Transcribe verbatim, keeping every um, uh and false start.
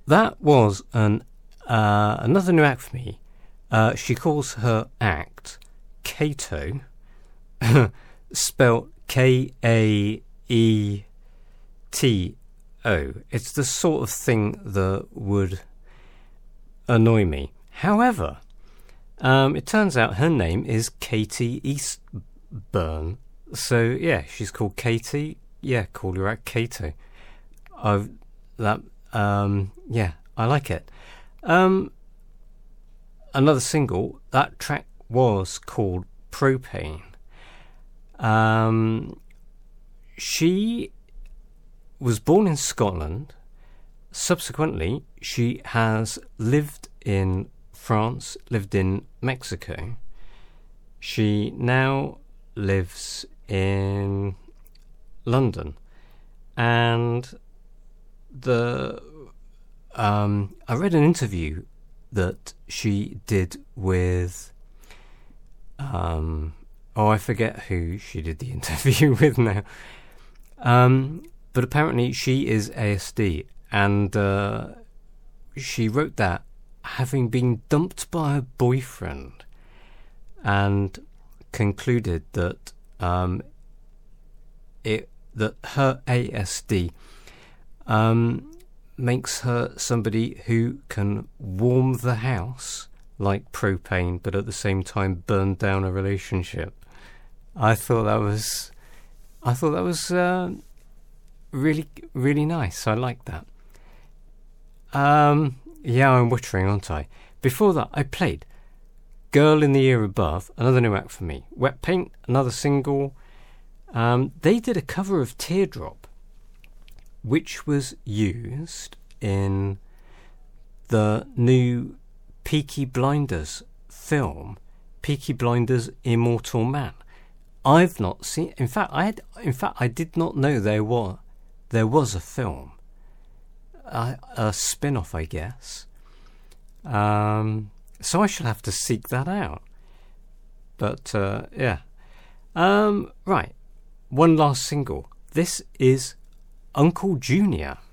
that was an uh, another new act for me. Uh, she calls her act Kato, spelt K A E T O. It's the sort of thing that would annoy me. However, um, it turns out her name is Katie Eastburn. So yeah, she's called Katie. Yeah, call her act Kato. I've that. Um, yeah, I like it. Um, another single. That track was called Propane. Um, she was born in Scotland. Subsequently, she has lived in France, lived in Mexico. She now lives in London. And the um, I read an interview that she did with um, oh I forget who she did the interview with now, um, but apparently she is A S D, and uh, she wrote that having been dumped by her boyfriend, and concluded that um, it that her A S D um, makes her somebody who can warm the house like propane, but at the same time burn down a relationship. I thought that was, I thought that was uh, really, really nice. I like that. Um, yeah, I'm wittering, aren't I? Before that, I played Girl in the Year Above, another new act for me. Wet Paint, another single. Um, they did a cover of Teardrop, which was used in the new Peaky Blinders film, Peaky Blinders Immortal Man. I've not seen. In fact, I had. In fact, I did not know there was there was a film, a, a spin-off, I guess. Um, so I shall have to seek that out. But uh, yeah, um, right. One last single. This is Uncle Junior.